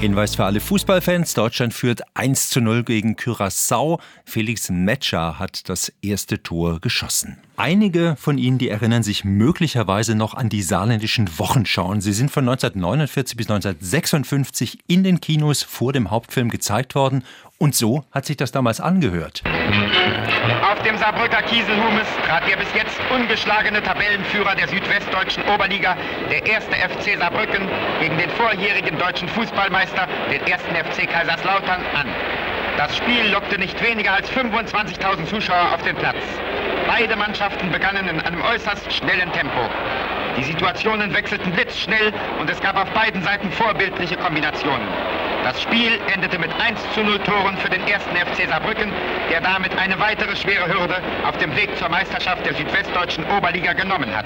Hinweis für alle Fußballfans: Deutschland führt 1:0 gegen Curaçao. Felix Metscher hat das erste Tor geschossen. Einige von Ihnen, die erinnern sich möglicherweise noch an die saarländischen Wochenschauen. Sie sind von 1949 bis 1956 in den Kinos vor dem Hauptfilm gezeigt worden. Und so hat sich das damals angehört. Auf dem Saarbrücker Kieselhumes trat der bis jetzt ungeschlagene Tabellenführer der südwestdeutschen Oberliga, der 1. FC Saarbrücken, gegen den vorjährigen deutschen Fußballmeister, den 1. FC Kaiserslautern, an. Das Spiel lockte nicht weniger als 25.000 Zuschauer auf den Platz. Beide Mannschaften begannen in einem äußerst schnellen Tempo. Die Situationen wechselten blitzschnell und es gab auf beiden Seiten vorbildliche Kombinationen. Das Spiel endete mit 1:0 Toren für den 1. FC Saarbrücken, der damit eine weitere schwere Hürde auf dem Weg zur Meisterschaft der südwestdeutschen Oberliga genommen hat.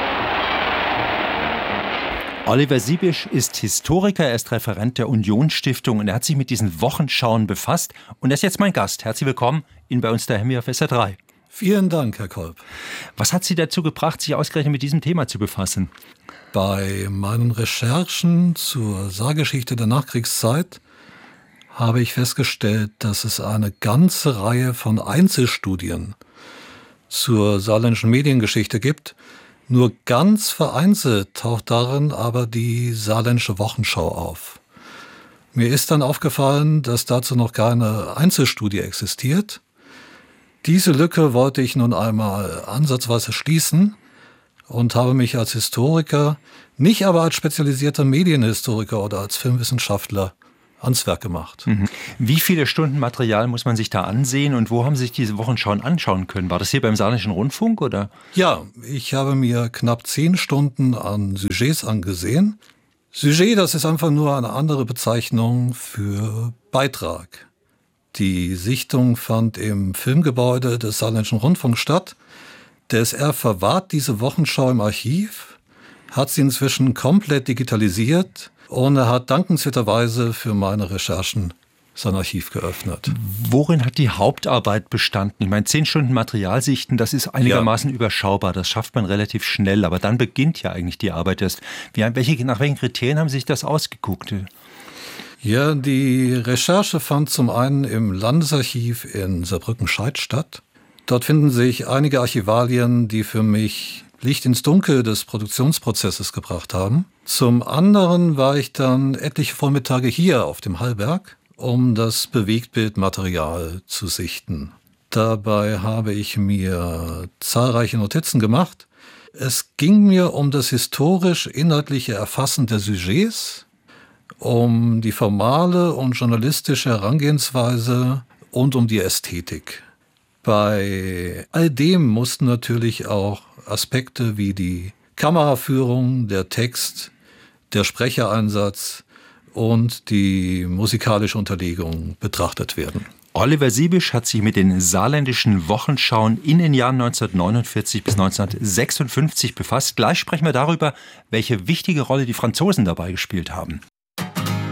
Oliver Siebisch ist Historiker, er ist Referent der Union-Stiftung und er hat sich mit diesen Wochenschauen befasst. Und er ist jetzt mein Gast. Herzlich willkommen in bei uns daheim auf SR3. Vielen Dank, Herr Kolb. Was hat Sie dazu gebracht, sich ausgerechnet mit diesem Thema zu befassen? Bei meinen Recherchen zur Saargeschichte der Nachkriegszeit habe ich festgestellt, dass es eine ganze Reihe von Einzelstudien zur saarländischen Mediengeschichte gibt. Nur ganz vereinzelt taucht darin aber die saarländische Wochenschau auf. Mir ist dann aufgefallen, dass dazu noch keine Einzelstudie existiert. Diese Lücke wollte ich nun einmal ansatzweise schließen und habe mich als Historiker, nicht aber als spezialisierter Medienhistoriker oder als Filmwissenschaftler ans Werk gemacht. Wie viele Stunden Material muss man sich da ansehen und wo haben Sie sich diese Wochenschauen anschauen können? War das hier beim Saarländischen Rundfunk oder? Ja, ich habe mir knapp 10 Stunden an Sujets angesehen. Sujet, das ist einfach nur eine andere Bezeichnung für Beitrag. Die Sichtung fand im Filmgebäude des Saarländischen Rundfunks statt. Der SR verwahrt diese Wochenschau im Archiv, hat sie inzwischen komplett digitalisiert und er hat dankenswerterweise für meine Recherchen sein Archiv geöffnet. Worin hat die Hauptarbeit bestanden? Ich meine, 10 Stunden Material sichten, das ist einigermaßen überschaubar, das schafft man relativ schnell, aber dann beginnt ja eigentlich die Arbeit erst. Nach welchen Kriterien haben Sie sich das ausgeguckt? Ja, die Recherche fand zum einen im Landesarchiv in Saarbrücken-Scheid statt. Dort finden sich einige Archivalien, die für mich Licht ins Dunkel des Produktionsprozesses gebracht haben. Zum anderen war ich dann etliche Vormittage hier auf dem Hallberg, um das Bewegtbildmaterial zu sichten. Dabei habe ich mir zahlreiche Notizen gemacht. Es ging mir um das historisch-inhaltliche Erfassen der Sujets, um die formale und journalistische Herangehensweise und um die Ästhetik. Bei all dem mussten natürlich auch Aspekte wie die Kameraführung, der Text, der Sprechereinsatz und die musikalische Unterlegung betrachtet werden. Oliver Siebisch hat sich mit den saarländischen Wochenschauen in den Jahren 1949 bis 1956 befasst. Gleich sprechen wir darüber, welche wichtige Rolle die Franzosen dabei gespielt haben.